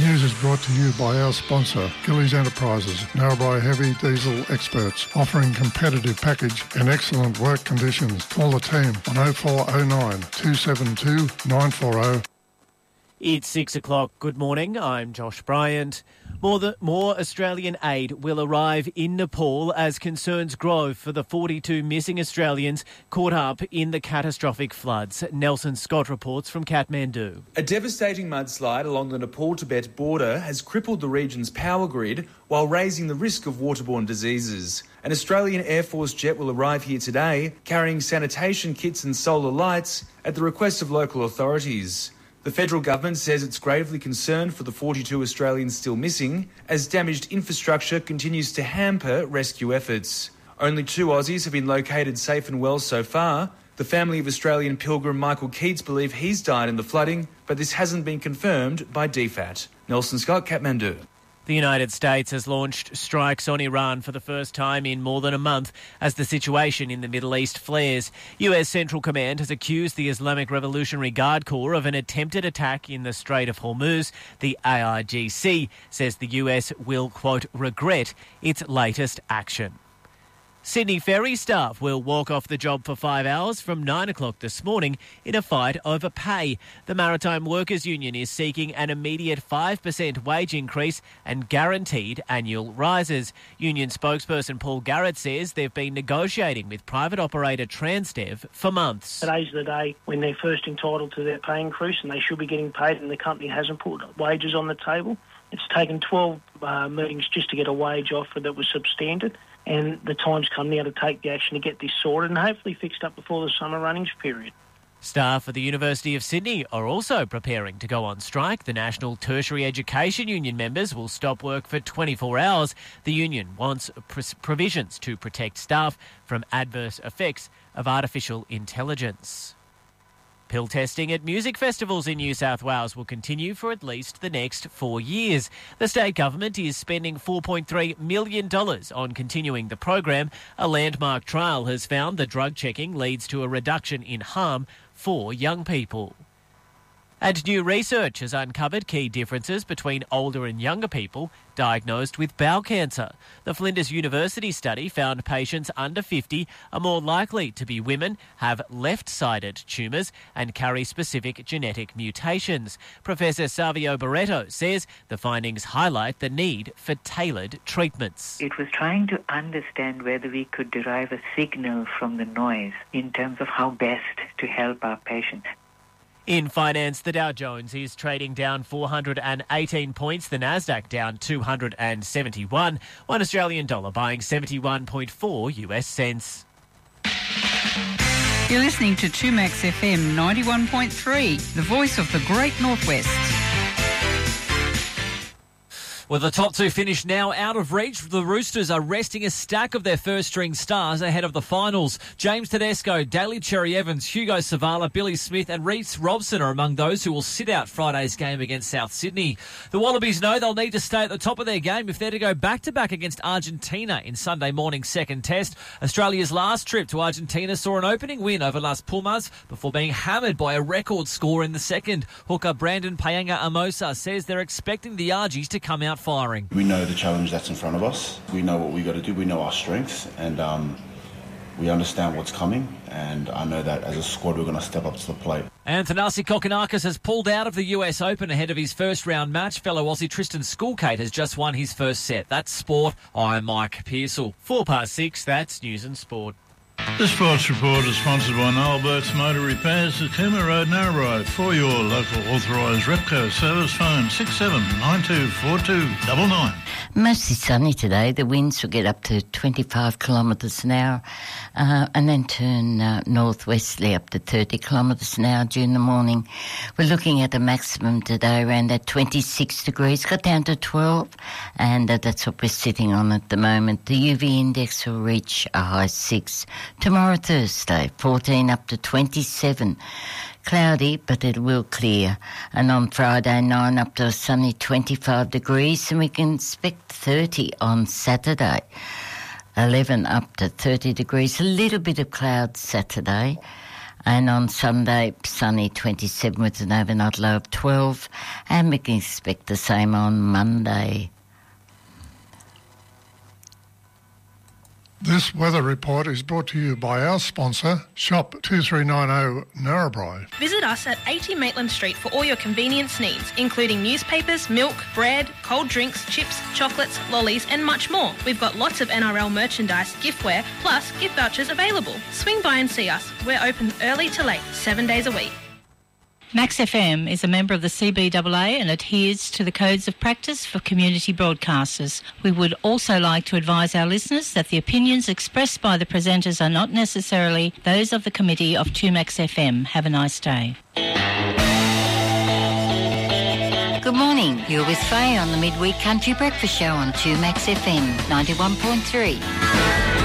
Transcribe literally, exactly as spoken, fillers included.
news is brought to you by our sponsor, Gillies Enterprises, Narrabri Heavy Diesel Experts, offering competitive package and excellent work conditions. Call the team on oh four oh nine, two seven two, nine four oh. It's six o'clock. Good morning. I'm Josh Bryant. More, the, more Australian aid will arrive in Nepal as concerns grow for the forty-two missing Australians caught up in the catastrophic floods. Nelson Scott reports from Kathmandu. A devastating mudslide along the Nepal-Tibet border has crippled the region's power grid while raising the risk of waterborne diseases. An Australian Air Force jet will arrive here today carrying sanitation kits and solar lights at the request of local authorities. The federal government says it's gravely concerned for the forty-two Australians still missing as damaged infrastructure continues to hamper rescue efforts. Only two Aussies have been located safe and well so far. The family of Australian pilgrim Michael Keats believe he's died in the flooding, but this hasn't been confirmed by D FAT. Nelson Scott, Kathmandu. The United States has launched strikes on Iran for the first time in more than a month as the situation in the Middle East flares. U S Central Command has accused the Islamic Revolutionary Guard Corps of an attempted attack in the Strait of Hormuz. The A I G C says the U S will, quote, regret its latest action. Sydney Ferry staff will walk off the job for five hours from nine o'clock this morning in a fight over pay. The Maritime Workers Union is seeking an immediate five percent wage increase and guaranteed annual rises. Union spokesperson Paul Garrett says they've been negotiating with private operator Transdev for months. Today's the day when they're first entitled to their pay increase and they should be getting paid, and the company hasn't put wages on the table. It's taken twelve uh, meetings just to get a wage offer that was substandard. And the time's come now to take the action to get this sorted and hopefully fixed up before the summer runnings period. Staff at the University of Sydney are also preparing to go on strike. The National Tertiary Education Union members will stop work for twenty-four hours. The union wants pr- provisions to protect staff from adverse effects of artificial intelligence. Pill testing at music festivals in New South Wales will continue for at least the next four years. The state government is spending four point three million dollars on continuing the program. A landmark trial has found that drug checking leads to a reduction in harm for young people. And new research has uncovered key differences between older and younger people diagnosed with bowel cancer. The Flinders University study found patients under fifty are more likely to be women, have left-sided tumours and carry specific genetic mutations. Professor Savio Barreto says the findings highlight the need for tailored treatments. It was trying to understand whether we could derive a signal from the noise in terms of how best to help our patients. In finance, the Dow Jones is trading down four hundred eighteen points, the Nasdaq down two hundred seventy-one, one Australian dollar buying seventy-one point four US cents. You're listening to two Max F M ninety-one point three, the voice of the Great Northwest. Well, the top two finish now out of reach. The Roosters are resting a stack of their first-string stars ahead of the finals. James Tedesco, Daly Cherry-Evans, Hugo Savala, Billy Smith and Reece Robson are among those who will sit out Friday's game against South Sydney. The Wallabies know they'll need to stay at the top of their game if they're to go back-to-back against Argentina in Sunday morning's second test. Australia's last trip to Argentina saw an opening win over Las Pumas before being hammered by a record score in the second. Hooker Brandon Paenga-Amosa says they're expecting the Argies to come out firing. We know the challenge that's in front of us. We know what we got to do. We know our strengths, and um, we understand what's coming. And I know that as a squad, we're going to step up to the plate. And Thanasi Kokonakis has pulled out of the U S Open ahead of his first round match. Fellow Aussie Tristan Schoolcate has just won his first set. That's sport. I'm Mike Pearsall. Four past six. That's news and sport. The Sports Report is sponsored by Noel Burke's Motor Repairs at Cooma Road, Narrabri. For your local authorised Repco service, phone six seven nine two four two nine nine. Mostly sunny today. The winds will get up to twenty-five kilometres an hour uh, and then turn uh, northwesterly up to thirty kilometres an hour during the morning. We're looking at a maximum today around at twenty-six degrees, got down to twelve, and uh, that's what we're sitting on at the moment. The U V index will reach a high six. Tomorrow, Thursday, fourteen up to twenty-seven. Cloudy, but it will clear. And on Friday, nine up to a sunny twenty-five degrees, and we can expect thirty on Saturday. eleven up to thirty degrees. A little bit of clouds Saturday. And on Sunday, sunny twenty-seven with an overnight low of twelve. And we can expect the same on Monday. This weather report is brought to you by our sponsor, Shop two three nine zero Narrabri. Visit us at eighty Maitland Street for all your convenience needs, including newspapers, milk, bread, cold drinks, chips, chocolates, lollies and much more. We've got lots of N R L merchandise, giftware, plus gift vouchers available. Swing by and see us. We're open early to late, seven days a week. Max F M is a member of the C B A A and adheres to the codes of practice for community broadcasters. We would also like to advise our listeners that the opinions expressed by the presenters are not necessarily those of the committee of two Max F M. Have a nice day. Good morning. You're with Faye on the Midweek Country Breakfast Show on two Max F M ninety-one point three.